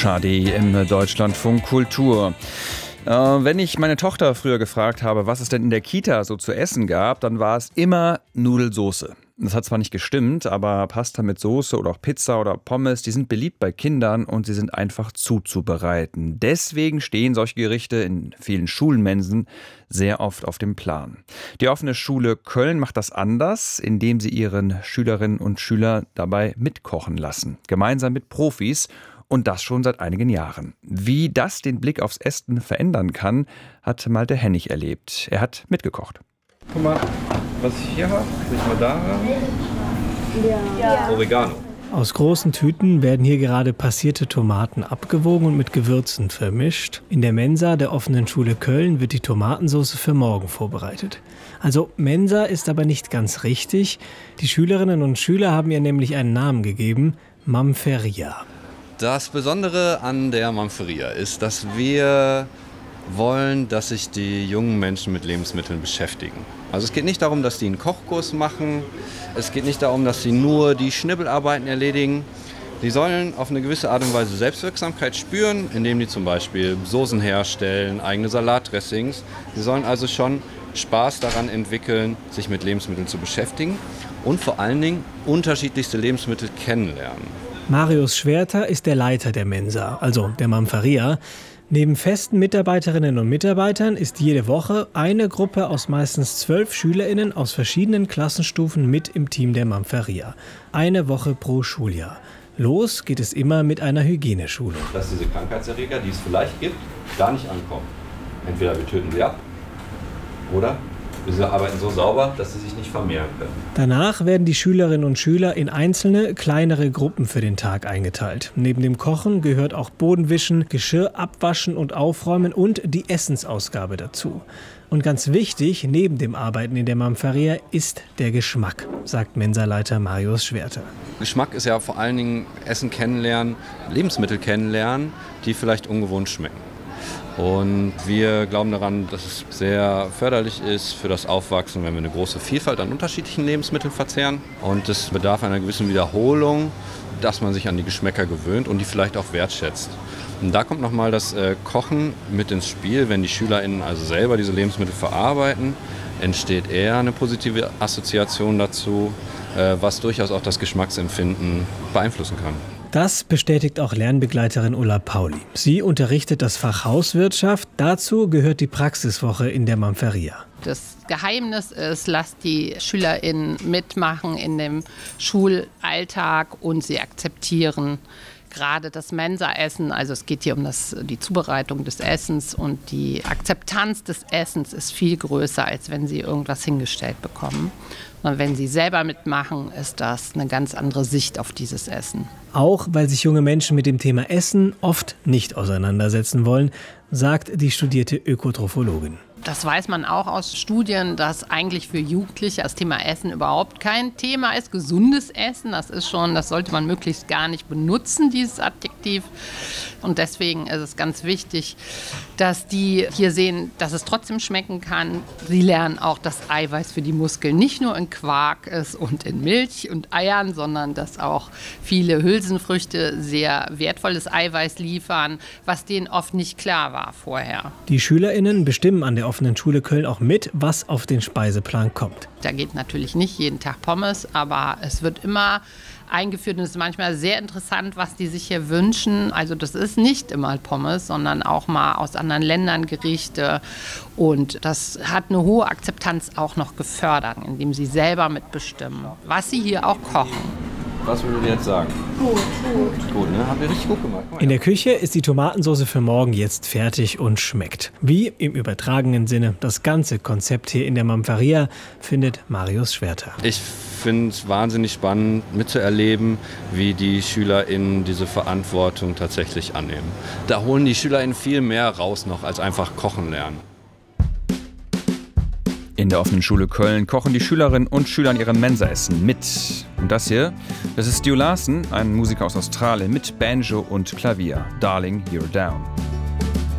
Schade im Deutschlandfunk Kultur. Wenn ich meine Tochter früher gefragt habe, was es denn in der Kita so zu essen gab, dann war es immer Nudelsoße. Das hat zwar nicht gestimmt, aber Pasta mit Soße oder auch Pizza oder Pommes, die sind beliebt bei Kindern und sie sind einfach zuzubereiten. Deswegen stehen solche Gerichte in vielen Schulmensen sehr oft auf dem Plan. Die offene Schule Köln macht das anders, indem sie ihren Schülerinnen und Schülern dabei mitkochen lassen. Gemeinsam mit Profis. Und das schon seit einigen Jahren. Wie das den Blick aufs Essen verändern kann, hat Malte Hennig erlebt. Er hat mitgekocht. Guck mal, was ich hier habe, krieg mal da rein. Ja. Oregano. Aus großen Tüten werden hier gerade passierte Tomaten abgewogen und mit Gewürzen vermischt. In der Mensa der offenen Schule Köln wird die Tomatensauce für morgen vorbereitet. Also Mensa ist aber nicht ganz richtig. Die Schülerinnen und Schüler haben ihr nämlich einen Namen gegeben: Mamferia. Das Besondere an der Mamferia ist, dass wir wollen, dass sich die jungen Menschen mit Lebensmitteln beschäftigen. Also es geht nicht darum, dass die einen Kochkurs machen. Es geht nicht darum, dass sie nur die Schnibbelarbeiten erledigen. Die sollen auf eine gewisse Art und Weise Selbstwirksamkeit spüren, indem die zum Beispiel Soßen herstellen, eigene Salatdressings. Sie sollen also schon Spaß daran entwickeln, sich mit Lebensmitteln zu beschäftigen und vor allen Dingen unterschiedlichste Lebensmittel kennenlernen. Marius Schwerter ist der Leiter der Mensa, also der Mamferia. Neben festen Mitarbeiterinnen und Mitarbeitern ist jede Woche eine Gruppe aus meistens 12 SchülerInnen aus verschiedenen Klassenstufen mit im Team der Mamferia. Eine Woche pro Schuljahr. Los geht es immer mit einer Hygieneschulung. Dass diese Krankheitserreger, die es vielleicht gibt, gar nicht ankommen. Entweder wir töten sie ab oder wir arbeiten so sauber, dass sie sich nicht vermehren können. Danach werden die Schülerinnen und Schüler in einzelne, kleinere Gruppen für den Tag eingeteilt. Neben dem Kochen gehört auch Bodenwischen, Geschirr abwaschen und aufräumen und die Essensausgabe dazu. Und ganz wichtig, neben dem Arbeiten in der Mamferia ist der Geschmack, sagt Mensaleiter Marius Schwerter. Geschmack ist ja vor allen Dingen Essen kennenlernen, Lebensmittel kennenlernen, die vielleicht ungewohnt schmecken. Und wir glauben daran, dass es sehr förderlich ist für das Aufwachsen, wenn wir eine große Vielfalt an unterschiedlichen Lebensmitteln verzehren. Und es bedarf einer gewissen Wiederholung, dass man sich an die Geschmäcker gewöhnt und die vielleicht auch wertschätzt. Und da kommt nochmal das Kochen mit ins Spiel. Wenn die SchülerInnen also selber diese Lebensmittel verarbeiten, entsteht eher eine positive Assoziation dazu, was durchaus auch das Geschmacksempfinden beeinflussen kann. Das bestätigt auch Lernbegleiterin Ulla Pauli. Sie unterrichtet das Fach Hauswirtschaft. Dazu gehört die Praxiswoche in der Mamferia. Das Geheimnis ist, lasst die SchülerInnen mitmachen in dem Schulalltag und sie akzeptieren gerade das Mensaessen. Also es geht hier um die Zubereitung des Essens und die Akzeptanz des Essens ist viel größer, als wenn sie irgendwas hingestellt bekommen. Und wenn sie selber mitmachen, ist das eine ganz andere Sicht auf dieses Essen. Auch weil sich junge Menschen mit dem Thema Essen oft nicht auseinandersetzen wollen, sagt die studierte Ökotrophologin. Das weiß man auch aus Studien, dass eigentlich für Jugendliche das Thema Essen überhaupt kein Thema ist. Gesundes Essen, das sollte man möglichst gar nicht benutzen, dieses Adjektiv. Und deswegen ist es ganz wichtig, dass die hier sehen, dass es trotzdem schmecken kann. Sie lernen auch, dass Eiweiß für die Muskeln nicht nur in Quark ist und in Milch und Eiern, sondern dass auch viele Hülsenfrüchte sehr wertvolles Eiweiß liefern, was denen oft nicht klar war vorher. Die SchülerInnen bestimmen an der offenen Schule Köln auch mit, was auf den Speiseplan kommt. Da geht natürlich nicht jeden Tag Pommes, aber es wird immer eingeführt und es ist manchmal sehr interessant, was die sich hier wünschen. Also das ist nicht immer Pommes, sondern auch mal aus anderen Ländern Gerichte. Und das hat eine hohe Akzeptanz auch noch gefördert, indem sie selber mitbestimmen, was sie hier auch kochen. Was würdet ihr jetzt sagen? Gut, ne? Habt ihr richtig gut gemacht. In der Küche ist die Tomatensauce für morgen jetzt fertig und schmeckt. Wie im übertragenen Sinne das ganze Konzept hier in der Mamferia, findet Marius Schwerter. Ich finde es wahnsinnig spannend mitzuerleben, wie die SchülerInnen diese Verantwortung tatsächlich annehmen. Da holen die SchülerInnen viel mehr raus noch als einfach kochen lernen. In der offenen Schule Köln kochen die Schülerinnen und Schüler in ihrem Mensaessen mit. Und das hier, das ist Stu Larsen, ein Musiker aus Australien mit Banjo und Klavier. Darling, You're Down.